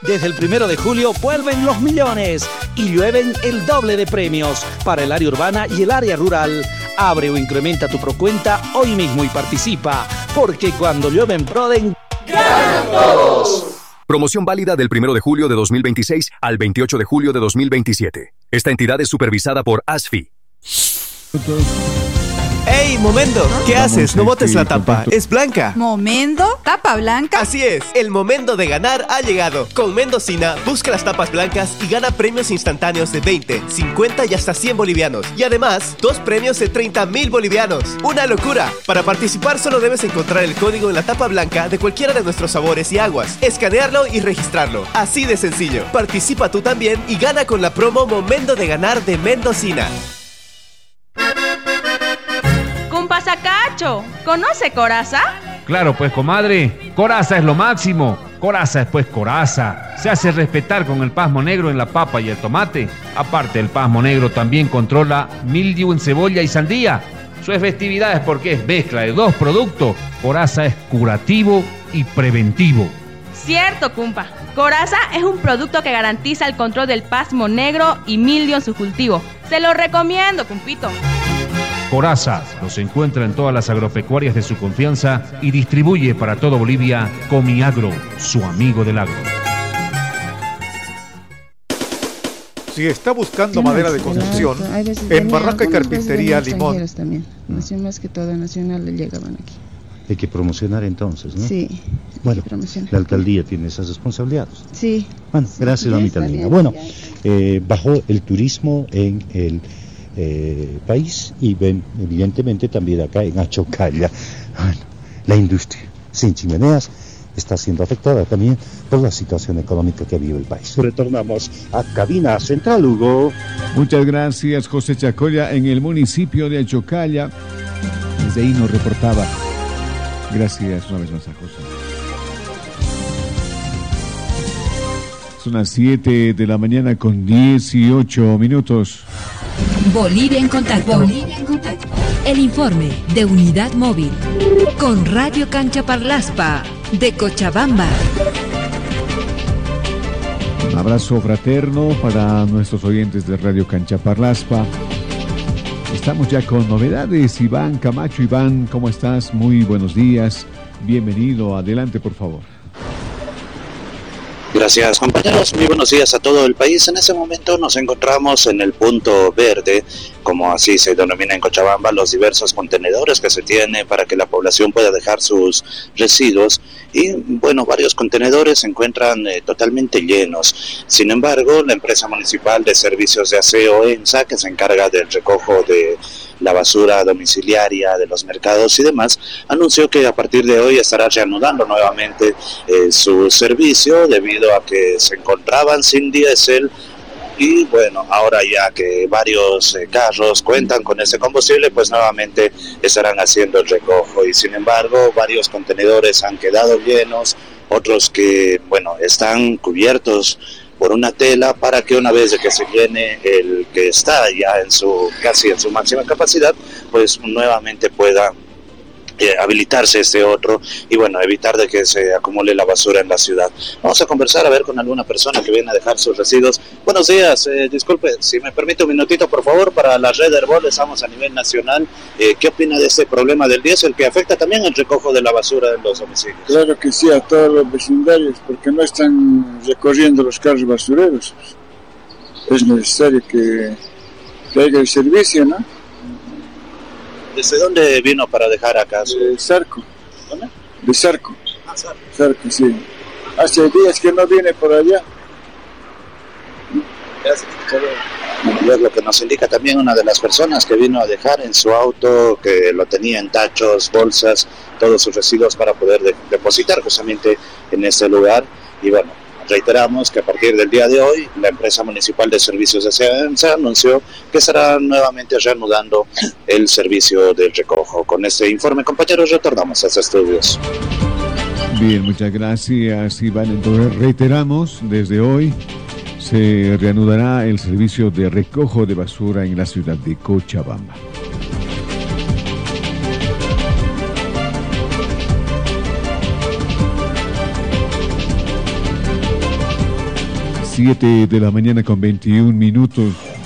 Desde el 1 de julio vuelven los millones y llueven el doble de premios para el área urbana y el área rural. Abre o incrementa tu procuenta hoy mismo y participa, porque cuando llueve en Proden, ¡ganan todos! Promoción válida del 1 de julio de 2026 al 28 de julio de 2027. Esta entidad es supervisada por ASFI. ¡Ey, Momendo! ¿Qué haces? No botes la tapa, es blanca. ¿Momendo? ¿Tapa blanca? Así es, el momento de ganar ha llegado. Con Mendocina, busca las tapas blancas y gana premios instantáneos de 20, 50 y hasta 100 bolivianos. Y además, 2 premios de 30.000 bolivianos. ¡Una locura! Para participar solo debes encontrar el código en la tapa blanca de cualquiera de nuestros sabores y aguas, escanearlo y registrarlo. Así de sencillo. Participa tú también y gana con la promo Momento de Ganar de Mendocina. Sacacho, ¿conoce Coraza? Claro, pues, comadre, Coraza es lo máximo. Coraza es pues Coraza. Se hace respetar con el pasmo negro en la papa y el tomate. Aparte, el pasmo negro también controla mildiu en cebolla y sandía. Su efectividad es porque es mezcla de 2 productos. Coraza es curativo y preventivo. Cierto, cumpa. Coraza es un producto que garantiza el control del pasmo negro y mildio en su cultivo. Se lo recomiendo, cumpito. Coraza los encuentra en todas las agropecuarias de su confianza y distribuye para todo Bolivia Comiagro, su amigo del agro. Si está buscando madera de construcción, en Barraca y Carpintería Limón. También. Más que todo nacional le llegaban aquí. Hay que promocionar entonces, ¿no? Sí. Bueno, la alcaldía tiene esas responsabilidades. Sí. Bueno, gracias, mamita linda. Bueno, bajó el turismo en el país y ven, evidentemente también acá en Achocalla. Bueno, la industria sin chimeneas está siendo afectada también por la situación económica que vive el país. Retornamos a Cabina Central, Hugo. Muchas gracias, José Chacoya, en el municipio de Achocalla. Desde ahí nos reportaba. Gracias una vez más a José. Son las 7 de la mañana con 18 minutos. Bolivia en contacto. Bolivia en contacto. El informe de Unidad Móvil con Radio Cancha Parlaspa de Cochabamba. Un abrazo fraterno para nuestros oyentes de Radio Cancha Parlaspa. Estamos ya con novedades. Iván Camacho. Iván, ¿cómo estás? Muy buenos días. Bienvenido. Adelante, por favor. Gracias, compañeros. Muy buenos días a todo el país. En ese momento nos encontramos en el punto verde, como así se denomina en Cochabamba, los diversos contenedores que se tiene para que la población pueda dejar sus residuos. Y bueno, varios contenedores se encuentran totalmente llenos. Sin embargo, la empresa municipal de servicios de aseo, EMSA, que se encarga del recojo de la basura domiciliaria de los mercados y demás, anunció que a partir de hoy estará reanudando nuevamente su servicio debido a que se encontraban sin diésel. Y bueno, ahora ya que varios carros cuentan con ese combustible, pues nuevamente estarán haciendo el recojo. Y sin embargo, varios contenedores han quedado llenos, otros que, bueno, están cubiertos por una tela para que una vez de que se llene el que está ya en su casi en su máxima capacidad, pues nuevamente pueda habilitarse este otro y bueno, evitar de que se acumule la basura en la ciudad. Vamos a conversar a ver con alguna persona que viene a dejar sus residuos. Buenos días, disculpe, si me permite un minutito por favor, para la red Herbol, estamos a nivel nacional. ¿Qué opina de este problema del diésel que afecta también el recojo de la basura en los domicilios? Claro que sí, a todos los vecindarios, porque no están recorriendo los carros basureros. Es necesario que haya el servicio, ¿no? ¿Desde dónde vino para dejar acá? De Zarco. ¿Dónde? De Zarco. Ah, Zarco. Zarco, sí. Hace días que no viene por allá. Gracias. Y es lo que nos indica también una de las personas que vino a dejar en su auto, que lo tenía en tachos, bolsas, todos sus residuos para poder depositar justamente en este lugar. Y bueno, reiteramos que a partir del día de hoy la empresa municipal de servicios de SEAMSA anunció que estará nuevamente reanudando el servicio del recojo. Con este informe, compañeros, retornamos a los estudios. Bien, muchas gracias, Iván. Entonces reiteramos, desde hoy se reanudará el servicio de recojo de basura en la ciudad de Cochabamba. 7 de la mañana con 21 minutos.